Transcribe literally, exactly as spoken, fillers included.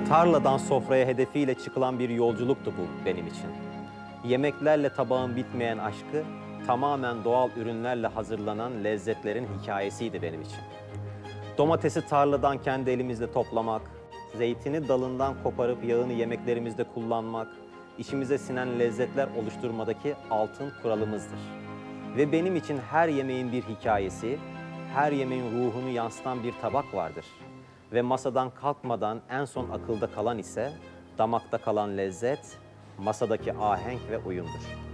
Tarladan sofraya hedefiyle çıkılan bir yolculuktu bu benim için. Yemeklerle tabağın bitmeyen aşkı, tamamen doğal ürünlerle hazırlanan lezzetlerin hikayesiydi benim için. Domatesi tarladan kendi elimizle toplamak, zeytini dalından koparıp yağını yemeklerimizde kullanmak, içimize sinen lezzetler oluşturmadaki altın kuralımızdır. Ve benim için her yemeğin bir hikayesi, her yemeğin ruhunu yansıtan bir tabak vardır. Ve masadan kalkmadan en son akılda kalan ise damakta kalan lezzet, masadaki ahenk ve uyumdur.